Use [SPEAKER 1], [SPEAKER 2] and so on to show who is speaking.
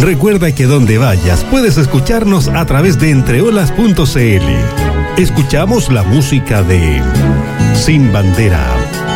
[SPEAKER 1] Recuerda que donde vayas puedes escucharnos a través de entreolas.cl. Escuchamos la música de Sin Bandera.